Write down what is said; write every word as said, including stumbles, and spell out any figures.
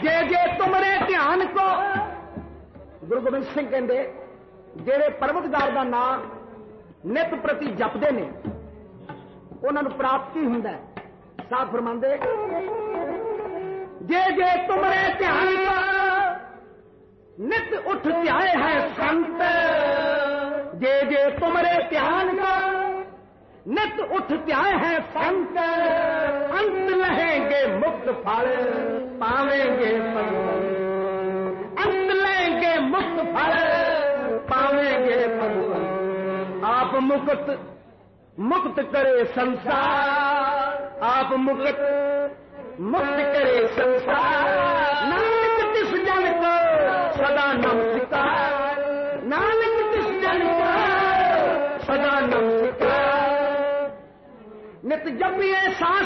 जे जे तुमरे ध्यान को गुरु गोबिंद सिंह कहते जेड़े परवतगार का नाम नित प्रति जपते ने उन्होंने प्राप्ति हुंदा है। साहब फरमांदे जे जे तुमरे ध्यान को नित उठ ध्याए है संत जे जे तुमरे ध्यान को नित उठ ध्याए है संत अंत लहेंगे मुक्त फल पावेंगे अंत लेंगे मुक्त फल पावेंगे आप मुक्त मुक्त करे संसार आप मुक्त मुक्त करे संसार नानक तिस जन को सदा नमस्कार नानक तिस जन को सदा नमस्कार नित जपिए सांस